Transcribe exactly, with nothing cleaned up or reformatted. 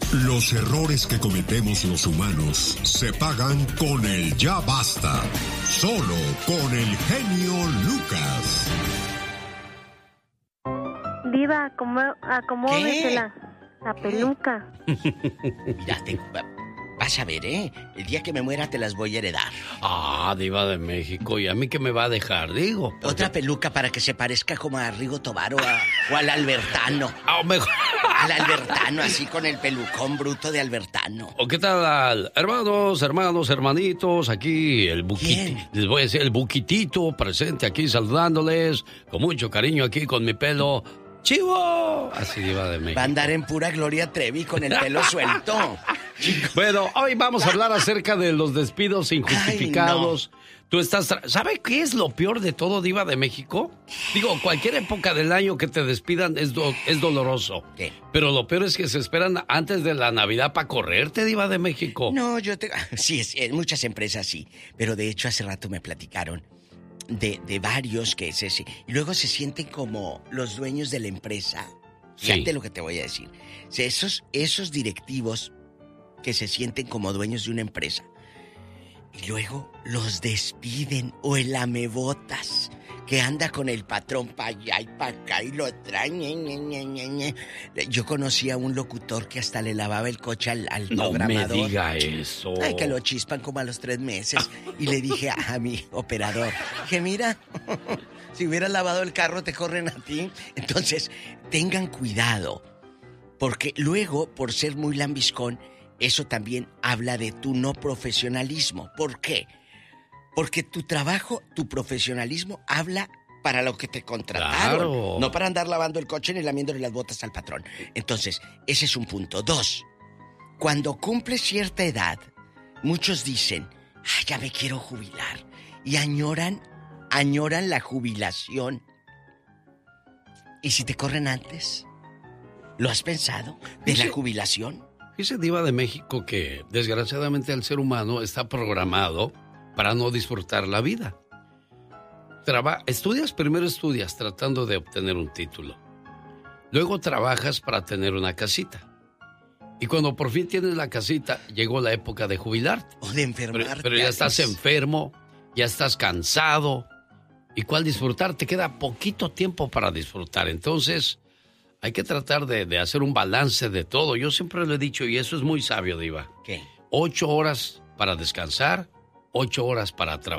Los errores que cometemos los humanos se pagan con el ya basta. Solo con el genio Lucas. Diva, acomó- acomódese la, la peluca. Mira, te, vas a ver, ¿eh? El día que me muera te las voy a heredar. Ah, Diva de México. ¿Y a mí qué me va a dejar, digo? Porque... Otra peluca para que se parezca como a Rigo Tobar o, a, o al Albertano. Ah, mejor... Al Albertano, así con el pelucón bruto de Albertano. ¿O qué tal, hermanos, hermanos, hermanitos? Aquí el buquitito, les voy a decir el buquitito presente aquí saludándoles con mucho cariño aquí con mi pelo chivo. Así Diva de México. Va a andar en pura Gloria Trevi con el pelo suelto. Bueno, hoy vamos a hablar acerca de los despidos injustificados. Ay, no. Tú estás... Tra- ¿Sabe qué es lo peor de todo, Diva de México? Digo, cualquier época del año que te despidan es, do- es doloroso. ¿Qué? Pero lo peor es que se esperan antes de la Navidad para correrte, Diva de México. No, yo te... Sí, es, en muchas empresas sí. Pero de hecho hace rato me platicaron de, de varios que es ese. Y luego se sienten como los dueños de la empresa. Fíjate Sí. lo que te voy a decir. O sea, esos, esos directivos que se sienten como dueños de una empresa. Y luego los despiden, o el amebotas que anda con el patrón para allá y para acá y lo trae. Ñe, Ñe, Ñe, Ñe, Ñe. Yo conocí a un locutor que hasta le lavaba el coche al, al No programador. me diga eso. Ay, que lo chispan como a los tres meses. Y le dije a, a mi operador, que mira, si hubieras lavado el carro te corren a ti. Entonces, tengan cuidado, porque luego, por ser muy lambiscón, eso también habla de tu no profesionalismo. ¿Por qué? Porque tu trabajo, tu profesionalismo habla para lo que te contrataron. Claro. No para andar lavando el coche ni lamiéndole las botas al patrón. Entonces, ese es un punto. Dos, cuando cumples cierta edad, muchos dicen, ah, ya me quiero jubilar. Y añoran, añoran la jubilación. ¿Y si te corren antes? ¿Lo has pensado? ¿De la jubilación? Dice Diva de México que desgraciadamente el ser humano está programado para no disfrutar la vida. Traba- estudias, primero estudias tratando de obtener un título. Luego trabajas para tener una casita. Y cuando por fin tienes la casita, llegó la época de jubilarte. O de enfermarte. Pero, pero ya estás enfermo, ya estás cansado. ¿Y cuál disfrutar? Te queda poquito tiempo para disfrutar. Entonces, hay que tratar de, de hacer un balance de todo. Yo siempre lo he dicho, y eso es muy sabio, Diva. ¿Qué? Ocho horas para descansar, ocho horas para trabajar.